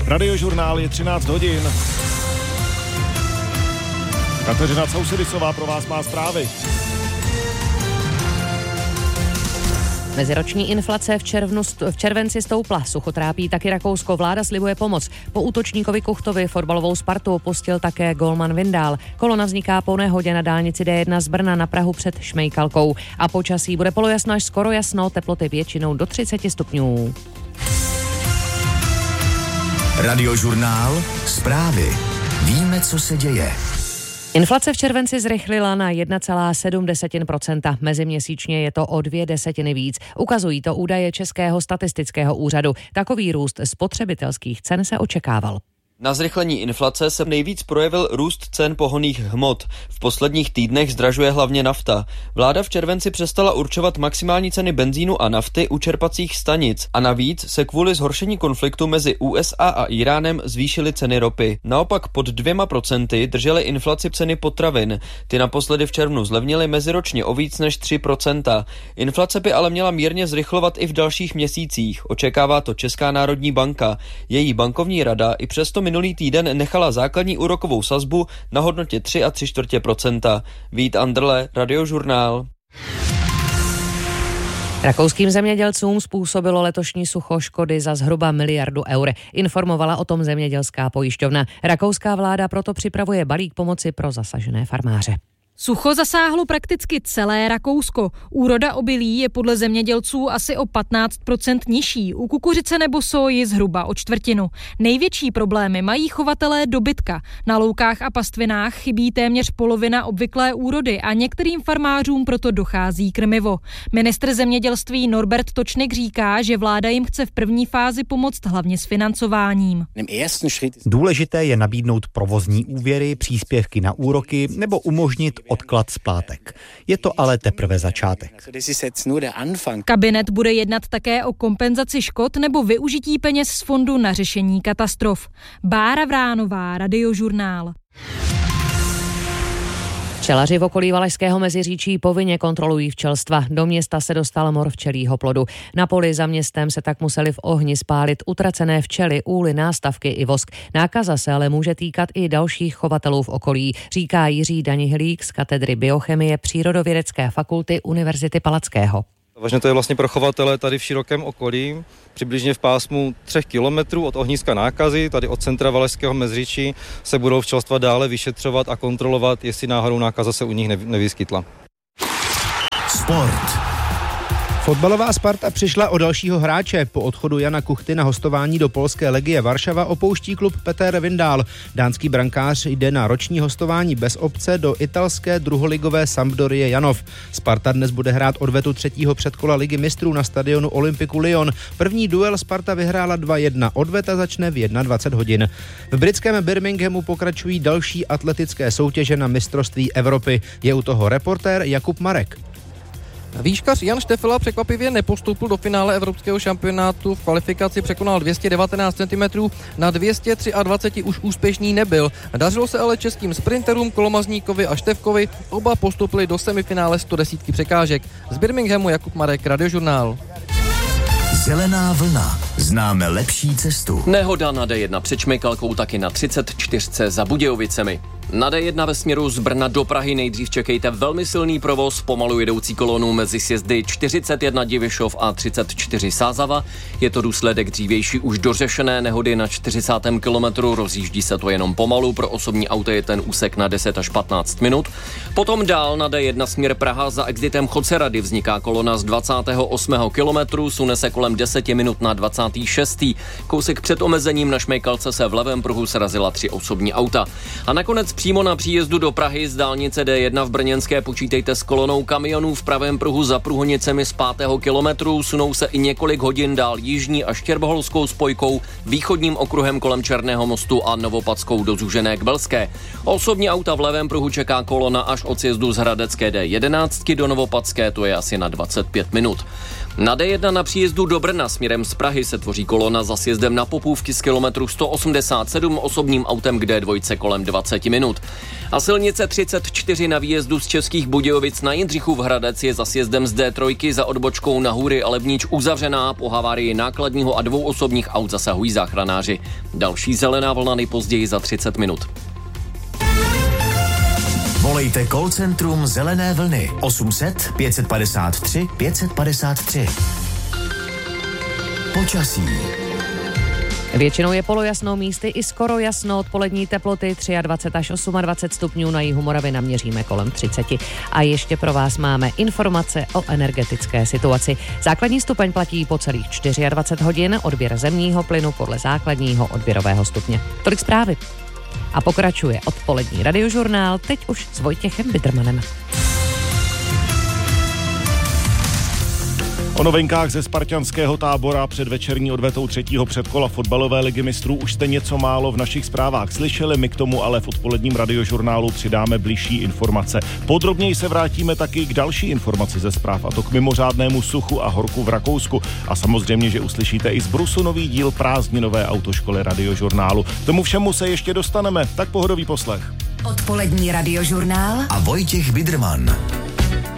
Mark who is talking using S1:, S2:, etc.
S1: Radiožurnál je 13 hodin. Kateřina Sousedisová pro vás má zprávy.
S2: Meziroční inflace v červenci stoupla. Sucho trápí taky Rakousko. Vláda slibuje pomoc. Po útočníkovi Kuchtovi fotbalovou Spartu opustil také golman Vindál. Kolona vzniká po nehodě na dálnici D1 z Brna na Prahu před Šmejkalkou. A počasí bude polojasno až skoro jasno, teploty většinou do 30 stupňů.
S3: Radiožurnál, zprávy. Víme, co se děje.
S2: Inflace v červenci zrychlila na 1,7%. Meziměsíčně je to o 0,2 víc. Ukazují to údaje Českého statistického úřadu. Takový růst spotřebitelských cen se očekával.
S4: Na zrychlení inflace se nejvíc projevil růst cen pohonných hmot. V posledních týdnech zdražuje hlavně nafta. Vláda v červenci přestala určovat maximální ceny benzínu a nafty u čerpacích stanic a navíc se kvůli zhoršení konfliktu mezi USA a Iránem zvýšily ceny ropy. Naopak pod 2% držely inflaci ceny potravin. Ty naposledy v červnu zlevnily meziročně o víc než 3%. Inflace by ale měla mírně zrychlovat i v dalších měsících. Očekává to Česká národní banka. Její bankovní rada i přesto minulý týden nechala základní úrokovou sazbu na hodnotě 3,75%. Vít Andrle, Radiožurnál.
S2: Rakouským zemědělcům způsobilo letošní sucho škody za zhruba 1 miliardu eur. Informovala o tom zemědělská pojišťovna. Rakouská vláda proto připravuje balík pomoci pro zasažené farmáře.
S5: Sucho zasáhlo prakticky celé Rakousko. Úroda obilí je podle zemědělců asi o 15% nižší, u kukuřice nebo soji zhruba o 1/4. Největší problémy mají chovatelé dobytka. Na loukách a pastvinách chybí téměř polovina obvyklé úrody a některým farmářům proto dochází krmivo. Ministr zemědělství Norbert Točnik říká, že vláda jim chce v první fázi pomoct hlavně s financováním.
S6: Důležité je nabídnout provozní úvěry, příspěvky na úroky nebo umožnit odklad splátek. Je to ale teprve začátek.
S5: Kabinet bude jednat také o kompenzaci škod nebo využití peněz z fondu na řešení katastrof. Bára Vránová, Radiožurnál.
S2: Včelaři v okolí Valašského Meziříčí povinně kontrolují včelstva. Do města se dostal mor včelího plodu. Na poli za městem se tak museli v ohni spálit utracené včely, úly, nástavky i vosk. Nákaza se ale může týkat i dalších chovatelů v okolí, říká Jiří Danihlík z katedry biochemie Přírodovědecké fakulty Univerzity Palackého.
S7: Vážně to je vlastně pro chovatele tady v širokém okolí, přibližně v pásmu 3 kilometrů od ohniska nákazy, tady od centra Valašského Meziříčí se budou včelstva dále vyšetřovat a kontrolovat, jestli náhodou nákaza se u nich nevyskytla.
S3: Sport.
S6: Fotbalová Sparta přišla o dalšího hráče. Po odchodu Jana Kuchty na hostování do polské Legie Varšava opouští klub Petr Vindál. Dánský brankář jde na roční hostování bez opce do italské druholigové Sampdorie Janov. Sparta dnes bude hrát odvetu 3. předkola Ligy mistrů na stadionu Olympiku Lyon. První duel Sparta vyhrála 2-1. Odveta začne v 21 hodin. V britském Birminghamu pokračují další atletické soutěže na mistrovství Evropy. Je u toho reportér Jakub Marek.
S8: Výškař Jan Štefela překvapivě nepostoupil do finále evropského šampionátu. V kvalifikaci překonal 219 cm, na 223 už úspěšný nebyl. Dařilo se ale českým sprinterům Kolomazníkovi a Štefkovi, oba postoupili do semifinále 110 překážek. Z Birminghamu Jakub Marek, Radiožurnál.
S3: Zelená vlna. Známe lepší cestu.
S9: Nehoda na D1 před Šmejkalkou, taky na 34 za Budějovicemi. Na D1 ve směru z Brna do Prahy nejdřív čekejte velmi silný provoz, pomalu jedoucí kolonu mezi sjezdy 41 Divišov a 34 Sázava. Je to důsledek dřívější už dořešené nehody na 40. kilometru, rozjíždí se to jenom pomalu, pro osobní auto je ten úsek na 10 až 15 minut. Potom dál na D1 směr Praha za exitem Chocerady vzniká kolona z 28. kilometru, sune se kolem 10 minut na 26. Kousek před omezením na Šmejkalce se v levém pruhu srazila 3 osobní auta. A nakonec přímo na příjezdu do Prahy z dálnice D1 v Brněnské počítejte s kolonou kamionů v pravém pruhu za Průhonicemi z 5. kilometru. Sunou se i několik hodin dál jižní a štěrboholskou spojkou, východním okruhem kolem Černého mostu a Novopadskou do Zúžené k Belské. Osobní auta v levém pruhu čeká kolona až od sjezdu z Hradecké D11 do Novopadské, to je asi na 25 minut. Na D1 na příjezdu do Brna směrem z Prahy se tvoří kolona za sjezdem na Popůvky z kilometru 187 osobním autem k D2 kolem 20 minut. A silnice 34 na výjezdu z Českých Budějovic na Jindřichův Hradec je za sjezdem z D3 za odbočkou na Hůry a Lebníč uzavřená. Po havárii nákladního a 2 osobních aut zasahují záchranáři. Další zelená vlna nejpozději za 30 minut.
S3: Volejte call centrum Zelené vlny 800 553 553. Počasí.
S2: Většinou je polojasno, místy i skoro jasno, odpolední teploty 23 až 28 stupňů, na jihu Moravy naměříme kolem 30. A ještě pro vás máme informace o energetické situaci. Základní stupeň platí po celých 24 hodin, odběr zemního plynu podle základního odběrového stupně. Tolik zprávy. A pokračuje odpolední radiožurnál, teď už s Vojtěchem Bidermanem.
S1: O novinkách ze spartanského tábora před večerní odvetou 3. předkola fotbalové ligy mistrů už jste něco málo v našich zprávách slyšeli, my k tomu ale v odpoledním radiožurnálu přidáme bližší informace. Podrobněji se vrátíme taky k další informaci ze zpráv, a to k mimořádnému suchu a horku v Rakousku. A samozřejmě, že uslyšíte i z Brusu nový díl prázdninové autoškoly radiožurnálu. K tomu všemu se ještě dostaneme, tak pohodový poslech.
S10: Odpolední radiožurnál
S3: a Vojtěch Biderman.